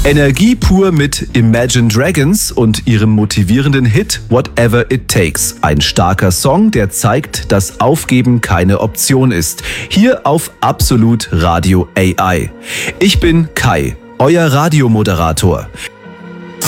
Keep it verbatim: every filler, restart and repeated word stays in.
Energie pur mit Imagine Dragons und ihrem motivierenden Hit Whatever It Takes. Ein starker Song, der zeigt, dass Aufgeben keine Option ist. Hier auf Absolut Radio A I. Ich bin Kai, euer Radiomoderator.